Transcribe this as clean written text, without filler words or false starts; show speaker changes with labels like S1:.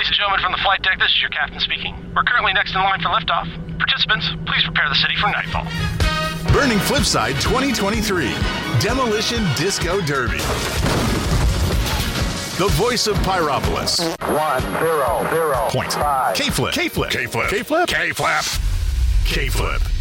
S1: Ladies and gentlemen from the flight deck, this is your captain speaking. We're currently next in line for liftoff. Participants, please prepare the city for nightfall.
S2: Burning Flipside 2023 Demolition Disco Derby. The voice of Pyropolis.
S3: 1-0-0.
S2: Point.
S3: Five.
S2: K-Flip. K-Flip.
S4: K-Flip.
S2: K-Flip.
S4: K-Flip.
S2: K-Flip.